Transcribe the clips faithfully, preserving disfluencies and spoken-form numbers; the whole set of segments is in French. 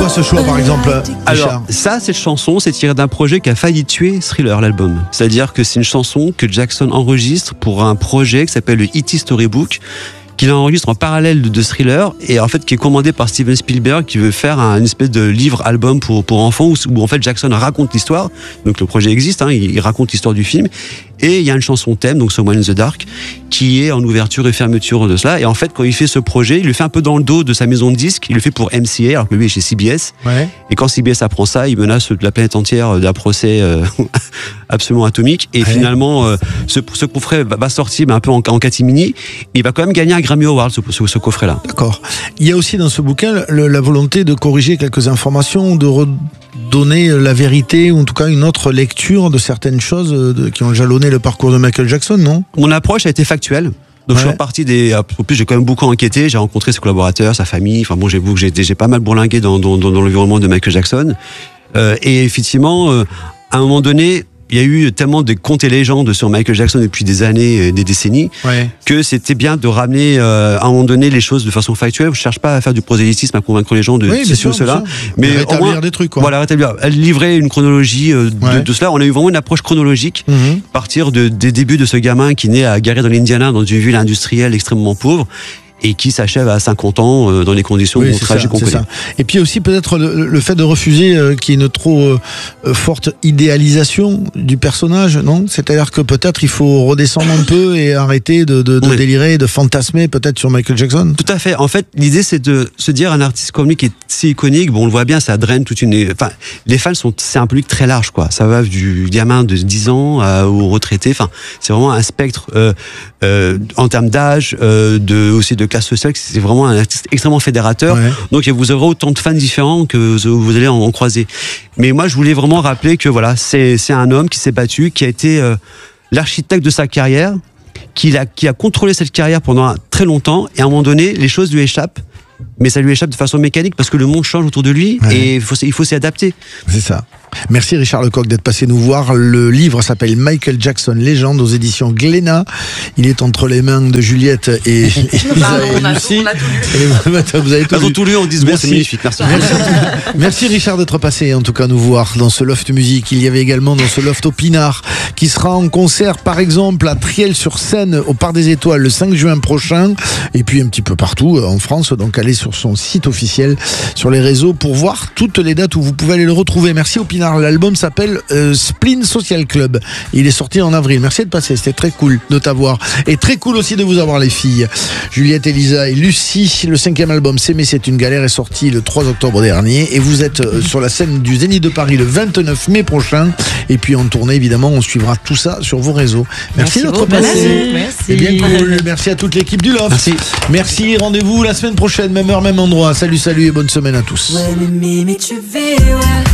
pourquoi ce choix, par exemple, Alors, Richard ? ça, cette chanson, c'est tiré d'un projet qui a failli tuer Thriller, l'album. C'est-à-dire que c'est une chanson que Jackson enregistre pour un projet qui s'appelle le E T Storybook, qu'il enregistre en parallèle de, de Thriller, et en fait qui est commandé par Steven Spielberg, qui veut faire un, une espèce de livre-album pour, pour enfants, où, où en fait Jackson raconte l'histoire. Donc le projet existe, hein, il, il raconte l'histoire du film, et il y a une chanson thème, donc Someone in the Dark, qui est en ouverture et fermeture de cela. Et en fait, quand il fait ce projet, il le fait un peu dans le dos de sa maison de disques, il le fait pour M C A, alors que lui est chez C B S. Ouais. Et quand C B S apprend ça, il menace la planète entière d'un procès euh, absolument atomique. Et ouais. finalement, euh, ce, ce coffret va, va sortir mais un peu en, en catimini. Il va quand même gagner un Grammy Award, ce, ce, ce coffret-là. D'accord. Il y a aussi dans ce bouquin le, la volonté de corriger quelques informations, de redonner la vérité, ou en tout cas une autre lecture de certaines choses de, qui ont jalonné le parcours de Michael Jackson, non ? Mon approche a été factuelle. Donc ouais. je suis reparti des. En plus, j'ai quand même beaucoup enquêté. J'ai rencontré ses collaborateurs, sa famille. Enfin bon, j'ai j'ai, j'ai pas mal bourlingué dans, dans, dans, dans l'environnement de Michael Jackson. Euh, et effectivement, euh, à un moment donné, il y a eu tellement de contes et légendes sur Michael Jackson depuis des années, des décennies, ouais. que c'était bien de ramener euh, à un moment donné les choses de façon factuelle. Je cherche pas à faire du prosélytisme, à convaincre les gens de oui, ceci ou cela, mais rétablir au moins, des trucs, quoi. Voilà, rétablir, livrer une chronologie euh, ouais. de, de cela. On a eu vraiment une approche chronologique, mm-hmm. à partir de, des débuts de ce gamin qui naît à Gary dans l'Indiana, dans une ville industrielle extrêmement pauvre, et qui s'achève à cinquante ans euh, dans les conditions oui, tragiques qu'on connaît. Ça. Et puis aussi peut-être le, le fait de refuser euh, qu'il y ait une trop euh, forte idéalisation du personnage, non ? C'est-à-dire que peut-être il faut redescendre un peu et arrêter de, de, de oui. délirer, de fantasmer peut-être sur Michael Jackson. Tout à fait. En fait, l'idée c'est de se dire un artiste comme lui qui est si iconique, bon on le voit bien, ça draine toute une... Enfin, les fans sont... C'est un public très large, quoi. Ça va du gamin de dix ans à, au retraité. Enfin, c'est vraiment un spectre euh, euh, en termes d'âge, euh, de, aussi de classe sociale, c'est vraiment un artiste extrêmement fédérateur. Ouais. Donc vous aurez autant de fans différents que vous allez en, en croiser. Mais moi, je voulais vraiment rappeler que voilà, c'est, c'est un homme qui s'est battu, qui a été euh, l'architecte de sa carrière, qui a, qui a contrôlé cette carrière pendant très longtemps, et à un moment donné, les choses lui échappent. Mais ça lui échappe de façon mécanique parce que le monde change autour de lui, ouais. et il faut, il faut s'y adapter. C'est ça. Merci Richard Lecoq d'être passé nous voir. Le livre s'appelle Michael Jackson, légende, aux éditions Glénat. Il est entre les mains de Juliette et, et Lisa et Lucie. On a tout lu. Vous avez tout lu. tout lu en dix secondes, c'est magnifique. Merci. Merci. Merci Richard d'être passé en tout cas nous voir dans ce loft musique. Il y avait également dans ce loft au Pinard qui sera en concert par exemple à Triel-sur-Seine au Parc des Étoiles le cinq juin prochain, et puis un petit peu partout en France. Donc allez sur son site officiel, sur les réseaux pour voir toutes les dates où vous pouvez aller le retrouver. Merci au Pinard. L'album s'appelle euh, Spleen Social Club. Il est sorti en avril. Merci de passer, c'était très cool de t'avoir. Et très cool aussi de vous avoir les filles. Juliette, Elisa et Lucie. Le cinquième album S'aimer c'est une galère est sorti le trois octobre dernier. Et vous êtes euh, sur la scène du Zénith de Paris le vingt-neuf mai prochain. Et puis en tournée évidemment, on suivra tout ça sur vos réseaux. Merci, Merci d'être passé. Merci. C'est bien cool. Merci à toute l'équipe du Loft. Merci. Merci. Rendez-vous la semaine prochaine, même heure, même endroit. Salut, salut et bonne semaine à tous. Ouais, mais, mais tu veux,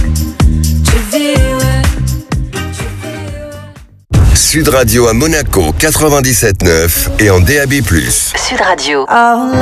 ouais. Sud Radio à Monaco quatre-vingt-dix-sept neuf et en D A B plus. Sud Radio. Oh,